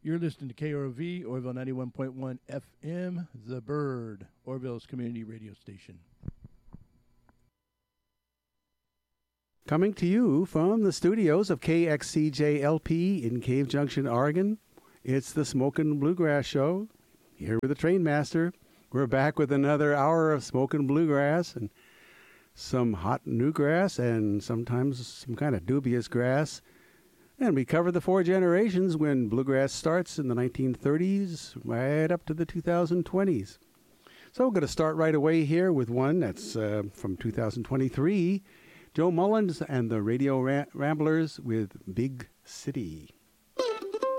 You're listening to KROV, Orville 91.1 FM, The Bird, Orville's community radio station. Coming to you from the studios of KXCJ-LP in Cave Junction, Oregon, it's the Smokin' Bluegrass Show. Here with the Train Master. We're back with another hour of Smokin' Bluegrass and some hot new grass and sometimes some kind of dubious grass. And we cover the four generations when bluegrass starts in the 1930s right up to the 2020s. So we're going to start right away here with one that's from 2023. Joe Mullins and the Radio Ramblers with Big City.